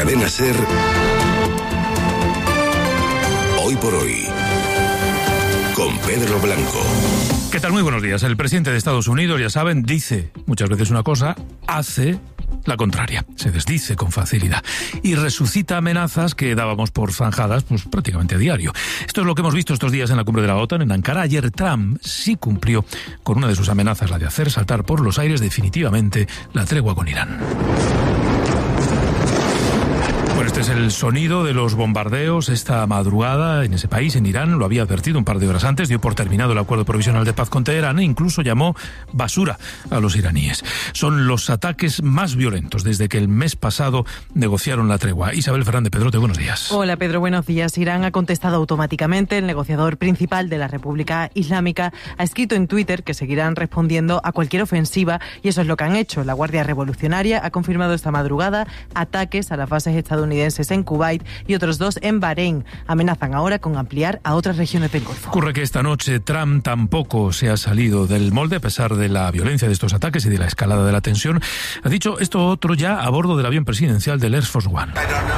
Cadena SER, Hoy por Hoy, con Pedro Blanco. ¿Qué tal? Muy buenos días. El presidente de Estados Unidos, ya saben, dice muchas veces una cosa, hace la contraria. Se desdice con facilidad y resucita amenazas que dábamos por zanjadas pues prácticamente a diario. Esto es lo que hemos visto estos días en la cumbre de la OTAN en Ankara. Ayer Trump sí cumplió con una de sus amenazas, la de hacer saltar por los aires definitivamente la tregua con Irán. Bueno, este es el sonido de los bombardeos esta madrugada en ese país, en Irán. Lo había advertido un par de horas antes, dio por terminado el acuerdo provisional de paz con Teherán e incluso llamó basura a los iraníes. Son los ataques más violentos desde que el mes pasado negociaron la tregua. Isabel Fernández Pedrote, buenos días. Hola Pedro, buenos días. Irán ha contestado automáticamente. El negociador principal de la República Islámica ha escrito en Twitter que seguirán respondiendo a cualquier ofensiva y eso es lo que han hecho. La Guardia Revolucionaria ha confirmado esta madrugada ataques a las bases estadounidenses en Kuwait y otros 2 en Bahrein. Amenazan ahora con ampliar a otras regiones del Golfo. Ocurre que esta noche Trump tampoco se ha salido del molde a pesar de la violencia de estos ataques y de la escalada de la tensión. Ha dicho esto otro ya a bordo del avión presidencial del Air Force One.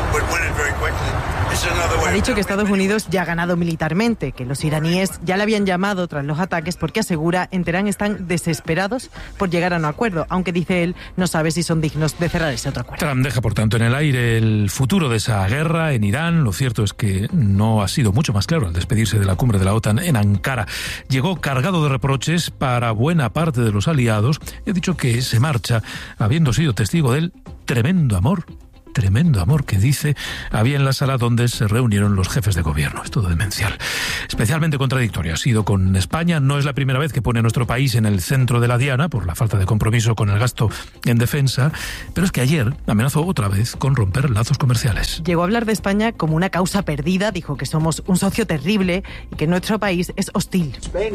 Ha dicho que Estados Unidos ya ha ganado militarmente, que los iraníes ya le habían llamado tras los ataques porque asegura en Teherán están desesperados por llegar a un acuerdo, aunque dice él no sabe si son dignos de cerrar ese otro acuerdo. Trump deja por tanto en el aire el futuro de esa guerra en Irán. Lo cierto es que no ha sido mucho más claro al despedirse de la cumbre de la OTAN en Ankara. Llegó cargado de reproches para buena parte de los aliados y ha dicho que se marcha habiendo sido testigo del tremendo amor que dice había en la sala donde se reunieron los jefes de gobierno. Es todo demencial. Especialmente contradictorio ha sido con España. No es la primera vez que pone a nuestro país en el centro de la diana por la falta de compromiso con el gasto en defensa, pero es que ayer amenazó otra vez con romper lazos comerciales. Llegó a hablar de España como una causa perdida, dijo que somos un socio terrible y que nuestro país es hostil.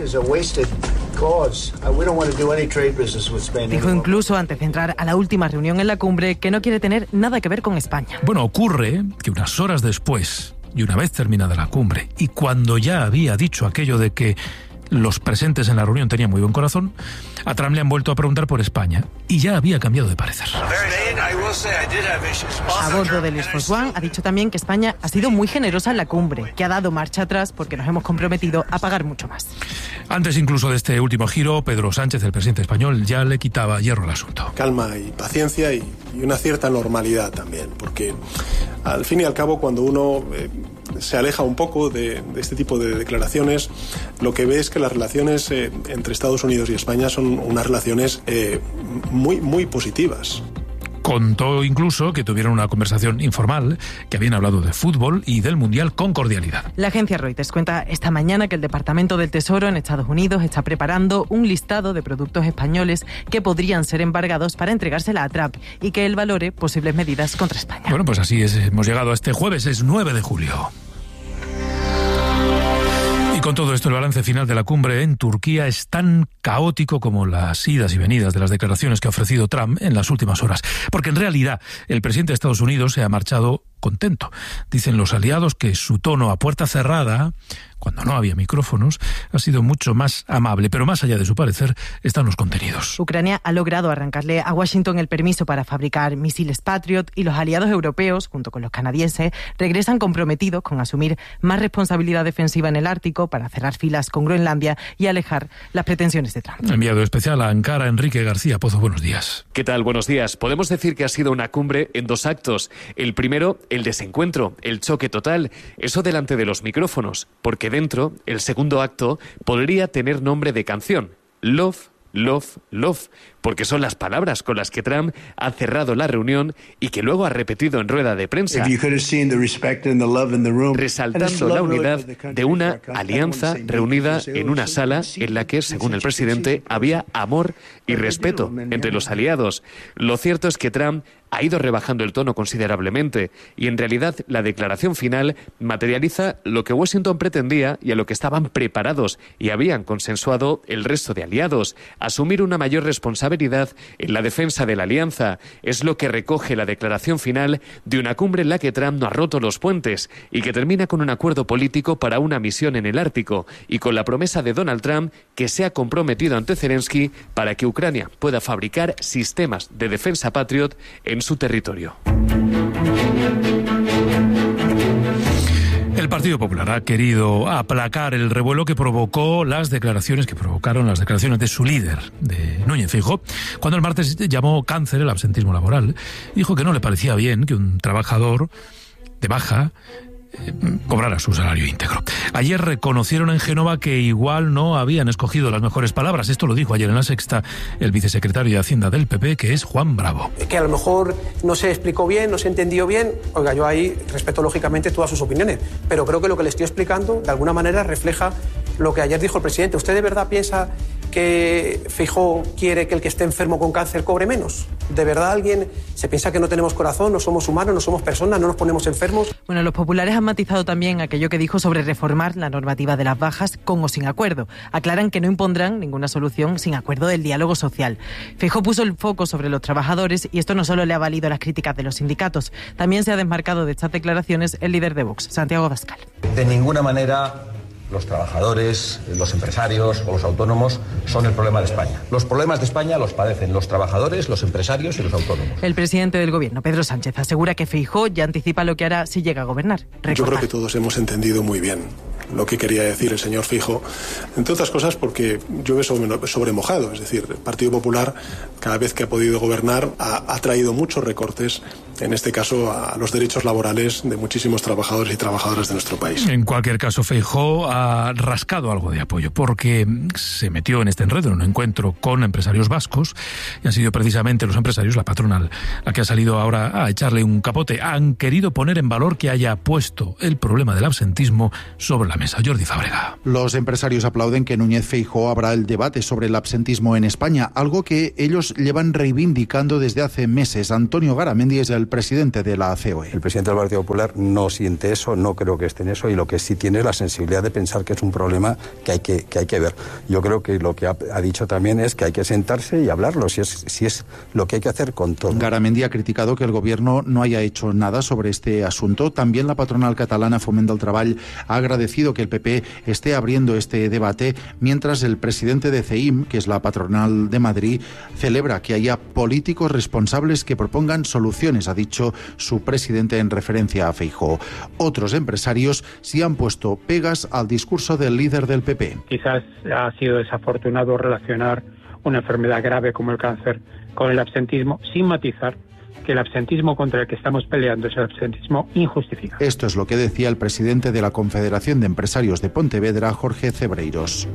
Dijo incluso antes de entrar a la última reunión en la cumbre que no quiere tener nada que ver con España. Bueno, ocurre que unas horas después, y una vez terminada la cumbre, y cuando ya había dicho aquello de que los presentes en la reunión tenían muy buen corazón, a Trump le han vuelto a preguntar por España y ya había cambiado de parecer. A bordo del Air Force One ha dicho también que España ha sido muy generosa en la cumbre, que ha dado marcha atrás porque nos hemos comprometido a pagar mucho más. Antes incluso de este último giro, Pedro Sánchez, el presidente español, ya le quitaba hierro al asunto. Calma y paciencia y una cierta normalidad también, porque al fin y al cabo cuando uno se aleja un poco de este tipo de declaraciones, lo que ve es que las relaciones entre Estados Unidos y España son unas relaciones muy positivas. Contó incluso que tuvieron una conversación informal, que habían hablado de fútbol y del Mundial con cordialidad. La agencia Reuters cuenta esta mañana que el Departamento del Tesoro en Estados Unidos está preparando un listado de productos españoles que podrían ser embargados para entregársela a Trump y que él valore posibles medidas contra España. Bueno, pues así es, hemos llegado a este jueves, es 9 de julio. Con todo esto, el balance final de la cumbre en Turquía es tan caótico como las idas y venidas de las declaraciones que ha ofrecido Trump en las últimas horas. Porque en realidad el presidente de Estados Unidos se ha marchado contento. Dicen los aliados que su tono a puerta cerrada, cuando no había micrófonos, ha sido mucho más amable, pero más allá de su parecer están los contenidos. Ucrania ha logrado arrancarle a Washington el permiso para fabricar misiles Patriot y los aliados europeos, junto con los canadienses, regresan comprometidos con asumir más responsabilidad defensiva en el Ártico para cerrar filas con Groenlandia y alejar las pretensiones de Trump. Enviado especial a Ankara, Enrique García Pozo, buenos días. ¿Qué tal? Buenos días. Podemos decir que ha sido una cumbre en 2 actos. El primero, el desencuentro, el choque total, eso delante de los micrófonos, porque dentro, el segundo acto podría tener nombre de canción. Love, love, love, porque son las palabras con las que Trump ha cerrado la reunión y que luego ha repetido en rueda de prensa, resaltando la unidad de una alianza reunida en una sala en la que, según el presidente, había amor y respeto entre los aliados. Lo cierto es que Trump ha ido rebajando el tono considerablemente y en realidad la declaración final materializa lo que Washington pretendía y a lo que estaban preparados y habían consensuado el resto de aliados. Asumir una mayor responsabilidad en la defensa de la alianza es lo que recoge la declaración final de una cumbre en la que Trump no ha roto los puentes y que termina con un acuerdo político para una misión en el Ártico y con la promesa de Donald Trump que se ha comprometido ante Zelensky para que Ucrania pueda fabricar sistemas de defensa Patriot en su territorio. El Partido Popular ha querido aplacar el revuelo que provocaron las declaraciones de su líder, de Núñez Feijóo, cuando el martes llamó cáncer el absentismo laboral. Dijo que no le parecía bien que un trabajador de baja cobrara su salario íntegro. Ayer reconocieron en Génova que igual no habían escogido las mejores palabras. Esto lo dijo ayer en La Sexta el vicesecretario de Hacienda del PP, que es Juan Bravo. Que a lo mejor no se explicó bien, no se entendió bien. Oiga, yo ahí respeto lógicamente todas sus opiniones, pero creo que lo que le estoy explicando de alguna manera refleja lo que ayer dijo el presidente. ¿Usted de verdad piensa que Feijóo quiere que el que esté enfermo con cáncer cobre menos? ¿De verdad alguien se piensa que no tenemos corazón, no somos humanos, no somos personas, no nos ponemos enfermos? Bueno, los populares han matizado también aquello que dijo sobre reformar la normativa de las bajas con o sin acuerdo. Aclaran que no impondrán ninguna solución sin acuerdo del diálogo social. Feijóo puso el foco sobre los trabajadores y esto no solo le ha valido las críticas de los sindicatos, también se ha desmarcado de estas declaraciones el líder de Vox, Santiago Abascal. De ninguna manera los trabajadores, los empresarios o los autónomos son el problema de España. Los problemas de España los padecen los trabajadores, los empresarios y los autónomos. El presidente del Gobierno, Pedro Sánchez, asegura que Feijóo ya anticipa lo que hará si llega a gobernar. Yo creo que todos hemos entendido muy bien lo que quería decir el señor Feijóo, entre otras cosas porque llueve sobre mojado. Es decir, el Partido Popular, cada vez que ha podido gobernar, ha traído muchos recortes, en este caso a los derechos laborales de muchísimos trabajadores y trabajadoras de nuestro país. En cualquier caso, Feijóo ha rascado algo de apoyo porque se metió en este enredo en un encuentro con empresarios vascos y han sido precisamente los empresarios, la patronal, la que ha salido ahora a echarle un capote. Han querido poner en valor que haya puesto el problema del absentismo sobre la mesa. Jordi Fábrega. Los empresarios aplauden que Núñez Feijóo abra el debate sobre el absentismo en España, algo que ellos llevan reivindicando desde hace meses. Antonio Garamendi es el presidente de la COE. El presidente del Partido Popular no siente eso, no creo que esté en eso, y lo que sí tiene es la sensibilidad de pensar que es un problema que hay que ver. Yo creo que lo que ha dicho también es que hay que sentarse y hablarlo, si es lo que hay que hacer con todo. Garamendi ha criticado que el gobierno no haya hecho nada sobre este asunto. También la patronal catalana Foment del Treball ha agradecido que el PP esté abriendo este debate, mientras el presidente de CEIM, que es la patronal de Madrid, celebra que haya políticos responsables que propongan soluciones, ha dicho su presidente en referencia a Feijóo. Otros empresarios sí han puesto pegas al discurso del líder del PP. Quizás ha sido desafortunado relacionar una enfermedad grave como el cáncer con el absentismo, sin matizar que el absentismo contra el que estamos peleando es el absentismo injustificado. Esto es lo que decía el presidente de la Confederación de Empresarios de Pontevedra, Jorge Cebreiros.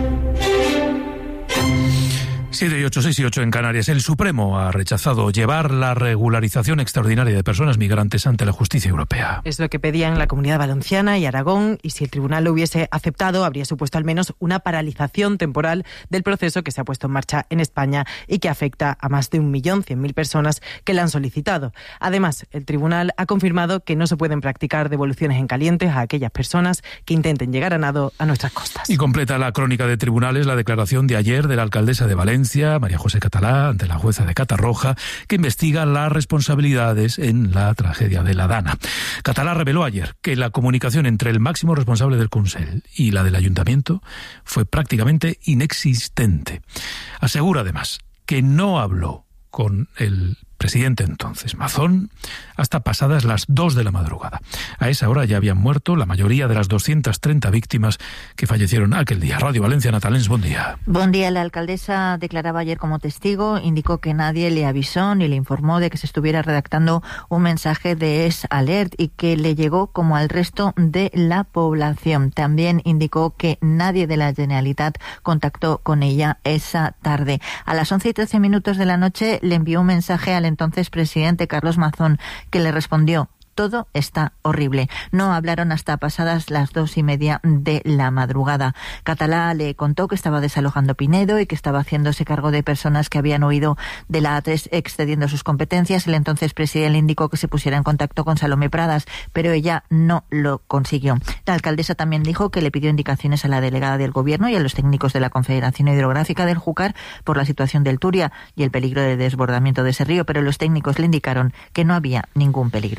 7 y 8, 6 y 8 en Canarias. El Supremo ha rechazado llevar la regularización extraordinaria de personas migrantes ante la justicia europea. Es lo que pedían la Comunidad Valenciana y Aragón, y si el tribunal lo hubiese aceptado, habría supuesto al menos una paralización temporal del proceso que se ha puesto en marcha en España y que afecta a más de 1.100.000 personas que la han solicitado. Además, el tribunal ha confirmado que no se pueden practicar devoluciones en caliente a aquellas personas que intenten llegar a nado a nuestras costas. Y completa la crónica de tribunales la declaración de ayer de la alcaldesa de Valencia, María José Catalá, ante la jueza de Catarroja, que investiga las responsabilidades en la tragedia de la Dana. Catalá reveló ayer que la comunicación entre el máximo responsable del Consell y la del Ayuntamiento fue prácticamente inexistente. Asegura además que no habló con el presidente entonces, Mazón, hasta pasadas las 2 de la madrugada. A esa hora ya habían muerto la mayoría de las 230 víctimas que fallecieron aquel día. Radio Valencia, Natalens, buen día. Buen día. La alcaldesa declaraba ayer como testigo, indicó que nadie le avisó ni le informó de que se estuviera redactando un mensaje de Es Alert y que le llegó como al resto de la población. También indicó que nadie de la Generalitat contactó con ella esa tarde. A las 11 y 13 minutos de la noche le envió un mensaje al entonces presidente Carlos Mazón, que le respondió: todo está horrible. No hablaron hasta pasadas las 2:30 de la madrugada. Catalá le contó que estaba desalojando Pinedo y que estaba haciéndose cargo de personas que habían huido de la A3 excediendo sus competencias. El entonces presidente le indicó que se pusiera en contacto con Salomé Pradas, pero ella no lo consiguió. La alcaldesa también dijo que le pidió indicaciones a la delegada del Gobierno y a los técnicos de la Confederación Hidrográfica del Júcar por la situación del Turia y el peligro de desbordamiento de ese río, pero los técnicos le indicaron que no había ningún peligro. En la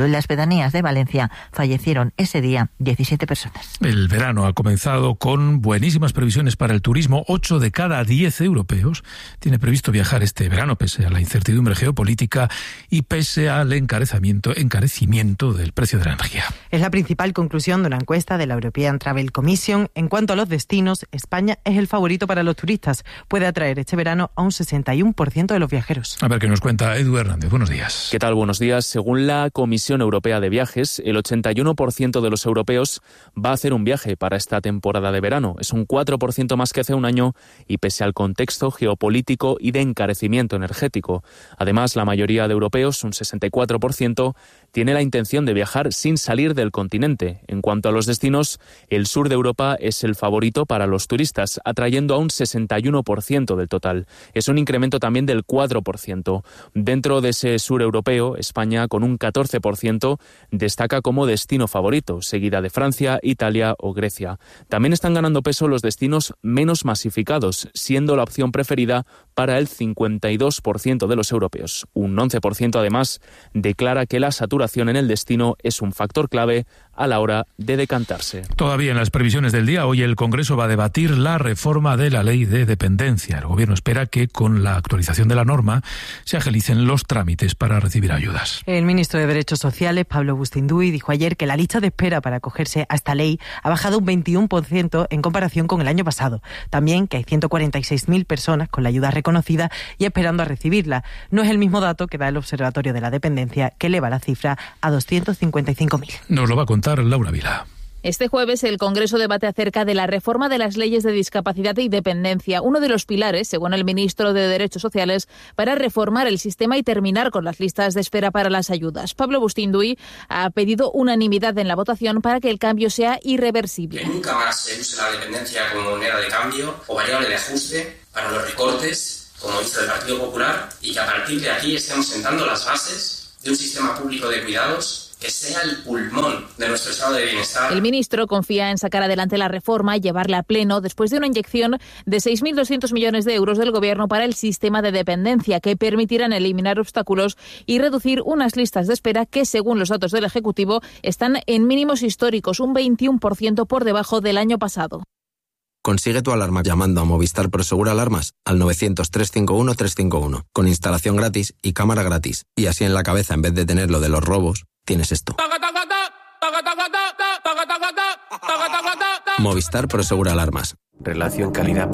pedanías de Valencia fallecieron ese día 17 personas. El verano ha comenzado con buenísimas previsiones para el turismo. 8 de cada 10 europeos tiene previsto viajar este verano, pese a la incertidumbre geopolítica y pese al encarecimiento del precio de la energía. Es la principal conclusión de una encuesta de la European Travel Commission. En cuanto a los destinos, España es el favorito para los turistas. Puede atraer este verano a un 61% de los viajeros. A ver qué nos cuenta Edu Hernández. Buenos días. ¿Qué tal? Buenos días. Según la Comisión Europea de Viajes, el 81% de los europeos va a hacer un viaje para esta temporada de verano. Es un 4% más que hace un año y pese al contexto geopolítico y de encarecimiento energético. Además, la mayoría de europeos, un 64%, tiene la intención de viajar sin salir del continente. En cuanto a los destinos, el sur de Europa es el favorito para los turistas, atrayendo a un 61% del total. Es un incremento también del 4%. Dentro de ese sur europeo, España, con un 14%, destaca como destino favorito, seguida de Francia, Italia o Grecia. También están ganando peso los destinos menos masificados, siendo la opción preferida para el 52% de los europeos. Un 11% además declara que la saturación en el destino es un factor clave a la hora de decantarse. Todavía en las previsiones del día, hoy el Congreso va a debatir la reforma de la ley de dependencia. El Gobierno espera que con la actualización de la norma se agilicen los trámites para recibir ayudas. El ministro de Derechos Sociales, Pablo Bustinduy, dijo ayer que la lista de espera para acogerse a esta ley ha bajado un 21% en comparación con el año pasado. También que hay 146.000 personas con la ayuda reconocida y esperando a recibirla. No es el mismo dato que da el Observatorio de la Dependencia, que eleva la cifra a 255.000. Nos lo va a contar Laura Vila. Este jueves el Congreso debate acerca de la reforma de las leyes de discapacidad y dependencia, uno de los pilares, según el ministro de Derechos Sociales, para reformar el sistema y terminar con las listas de espera para las ayudas. Pablo Bustinduy ha pedido unanimidad en la votación para que el cambio sea irreversible. Que nunca más se use la dependencia como moneda de cambio o variable de ajuste para los recortes, como dice el Partido Popular, y que a partir de aquí estemos sentando las bases de un sistema público de cuidados que sea el pulmón de nuestro estado de bienestar. El ministro confía en sacar adelante la reforma y llevarla a pleno después de una inyección de 6.200 millones de euros del Gobierno para el sistema de dependencia, que permitirán eliminar obstáculos y reducir unas listas de espera que, según los datos del Ejecutivo, están en mínimos históricos, un 21% por debajo del año pasado. Consigue tu alarma llamando a Movistar Prosegur Alarmas al 900-351-351, con instalación gratis y cámara gratis. Y así en la cabeza, en vez de tener lo de los robos, tienes esto. Movistar Prosegur Alarmas. Relación calidad